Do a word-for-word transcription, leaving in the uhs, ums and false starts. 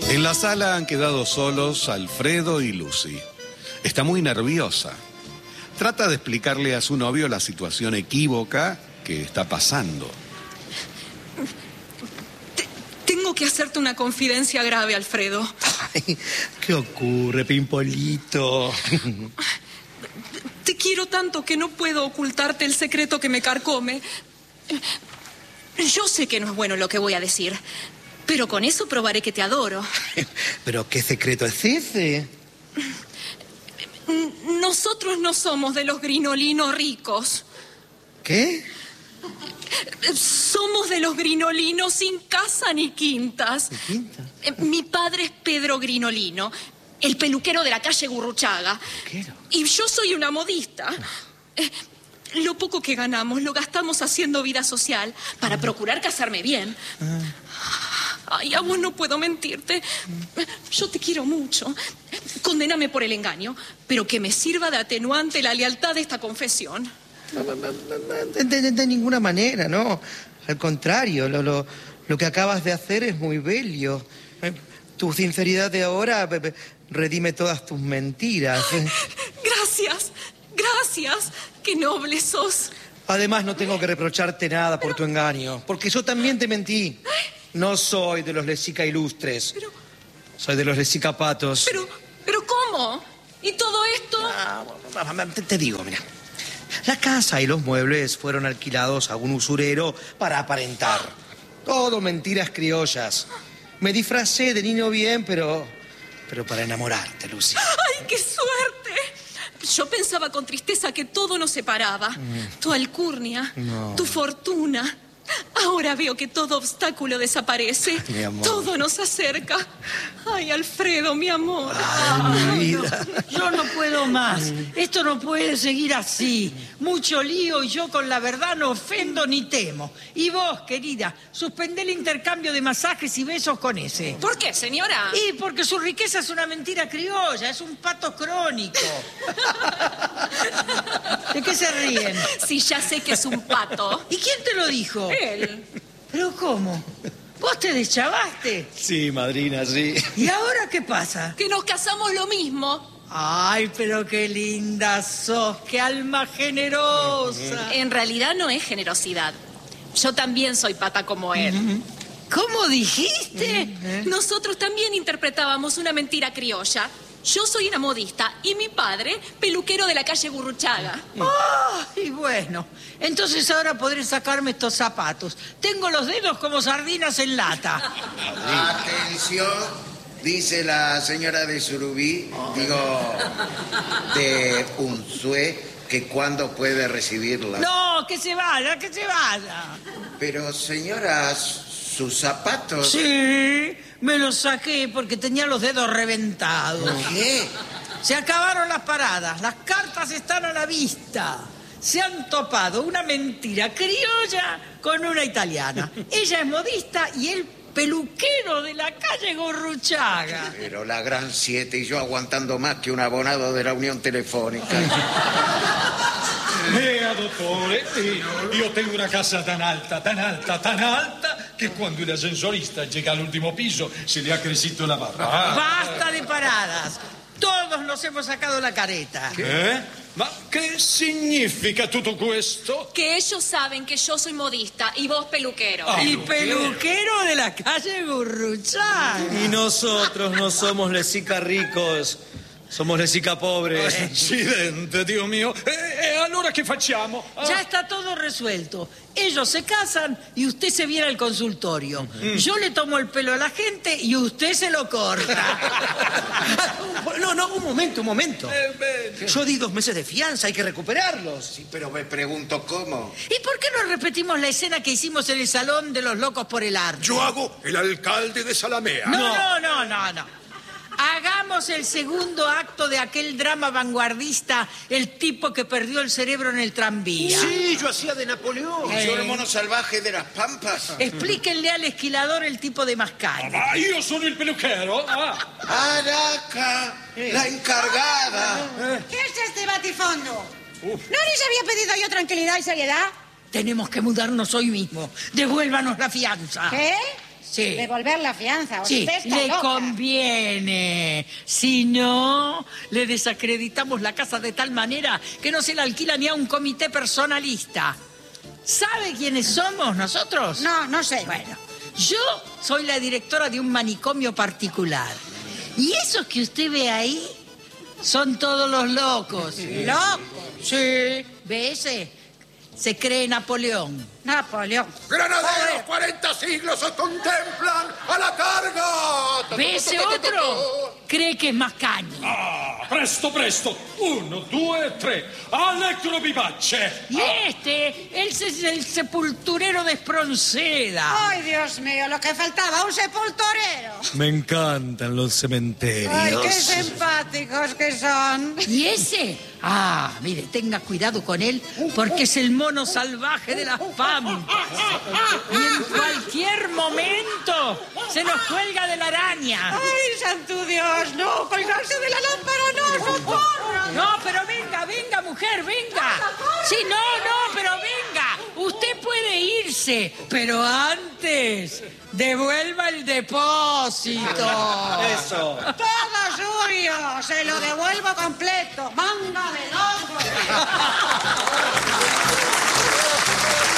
En la sala han quedado solos Alfredo y Lucy. Está muy nerviosa. Trata de explicarle a su novio la situación equívoca que está pasando. Te, tengo que hacerte una confidencia grave, Alfredo. Ay, ¿qué ocurre, Pimpolito? Te quiero tanto que no puedo ocultarte el secreto que me carcome. Yo sé que no es bueno lo que voy a decir, pero con eso probaré que te adoro. ¿Pero qué secreto es ese? Nosotros no somos de los grinolinos ricos. ¿Qué? Somos de los grinolinos sin casa ni quintas. ¿Quinta? Mi padre es Pedro Grinolino, el peluquero de la calle Gurruchaga. ¿Peluquero? Y yo soy una modista. Eh, Lo poco que ganamos lo gastamos haciendo vida social para ah. procurar casarme bien. Ah. Ay, a vos no puedo mentirte. Yo te quiero mucho. Condéname por el engaño, pero que me sirva de atenuante la lealtad de esta confesión. No, no, no, de, de, de ninguna manera, no. Al contrario, lo, lo, lo que acabas de hacer es muy bello. Tu sinceridad de ahora redime todas tus mentiras. Gracias, gracias. Qué noble sos. Además, no tengo que reprocharte nada por pero... tu engaño, porque yo también te mentí. No soy de los Lesica ilustres. Pero... Soy de los Lesica patos. Pero, pero ¿cómo? ¿Y todo esto? Ah, te, te digo, mira. La casa y los muebles fueron alquilados a un usurero para aparentar. Todo mentiras criollas. Me disfracé de niño bien, pero... pero para enamorarte, Lucy. ¡Ay, qué suerte! Yo pensaba con tristeza que todo nos separaba. Mm. Tu alcurnia, no. Tu fortuna. Ahora veo que todo obstáculo desaparece. Mi amor. Todo nos acerca. Ay, Alfredo, mi amor. Ay, mi vida. No, yo no puedo más. Esto no puede seguir así. Mucho lío y yo con la verdad no ofendo ni temo. Y vos, querida, suspendé el intercambio de masajes y besos con ese. ¿Por qué, señora? Y porque su riqueza es una mentira criolla, es un pato crónico. ¿De qué se ríen? Sí, ya sé que es un pato. ¿Y quién te lo dijo? Él. ¿Pero cómo? ¿Vos te deschavaste? Sí, madrina, sí. ¿Y ahora qué pasa? Que nos casamos lo mismo. Ay, pero qué linda sos, qué alma generosa. En realidad no es generosidad. Yo también soy pata como él. ¿Cómo dijiste? Nosotros también interpretábamos una mentira criolla. Yo soy una modista y mi padre, peluquero de la calle Gurruchaga. Ay, bueno, entonces ahora podré sacarme estos zapatos. Tengo los dedos como sardinas en lata. Atención, dice la señora de Surubí, digo, de Unzué, que cuándo puede recibirla. No, que se vaya, que se vaya. Pero, señora, sus zapatos... Sí, me los saqué porque tenía los dedos reventados. ¿Qué? Se acabaron las paradas, las cartas están a la vista. Se han topado una mentira criolla con una italiana. Ella es modista y él peluquero de la calle Gurruchaga. Pero la gran siete y yo aguantando más que un abonado de la Unión Telefónica. Vea, dottore, io tengo una casa tan alta, tan alta, tan alta, que cuando el ascensorista llega al último piso se le ha crecido la barba. Ah. ¡Basta de paradas! Todos nos hemos sacado la careta. ¿Qué? ¿Ma qué significa tutto questo? Que ellos saben que yo soy modista y vos peluquero. Ah, y peluquero de la calle Gurruchaga. Y nosotros no somos Lesica ricos. Somos Lesica pobres. Accidente, Dio mio. E, e allora che facciamo? Ah. Ya está todo resuelto. Ellos se casan y usted se viene al consultorio. Mm. Yo le tomo el pelo a la gente y usted se lo corta. No, no, un momento, un momento. Eh, Yo di dos meses de fianza, hay que recuperarlos. Sí, pero me pregunto cómo. ¿Y por qué no repetimos la escena que hicimos en el Salón de los Locos por el Arte? Yo hago el alcalde de Salamea. No, no, no, no, no. Hagamos el segundo acto de aquel drama vanguardista, El tipo que perdió el cerebro en el tranvía. Sí, yo hacía de Napoleón. ¿Y yo el mono salvaje de las pampas? Explíquenle al esquilador el tipo de mascari. Ah, io sono il peluquero. Ah. Araca, eh. la encargada. Eh. ¿Qué es este batifondo? Uf. ¿No les había pedido yo tranquilidad y seriedad? Tenemos que mudarnos hoy mismo. Devuélvanos la fianza. ¿Qué? Sí. Devolver la fianza. Sí, Usted está le loca. conviene. Si no, le desacreditamos la casa de tal manera que no se la alquila ni a un comité personalista. ¿Sabe quiénes somos nosotros? No, no sé. Bueno, yo soy la directora de un manicomio particular. Y esos que usted ve ahí son todos los locos. ¿Locos? Sí, ¿ve ese? Se cree Napoleón. Napoleón. ¡Granaderos, cuarenta siglos os contemplan a la carga! ¿Ve ese otro? Cree que es más caña. Ah, presto, presto. Uno, due, tre. Allecro vivace. Y este, él es el sepulturero de Espronceda. Ay, Dios mío, lo que faltaba, un sepulturero. Me encantan los cementerios. Ay, qué simpáticos que son. ¿Y ese? Ah, mire, tenga cuidado con él, porque es el mono salvaje de las pampas. Y en cualquier momento se nos cuelga de la araña. Ay, santo Dios, no, colgarse de la lámpara, no, socorro. No, pero venga, venga, mujer, venga. Sí, no, no, pero venga. Usted puede irse, pero antes devuelva el depósito. Eso. Todo suyo, se lo devuelvo completo. Manga de loco.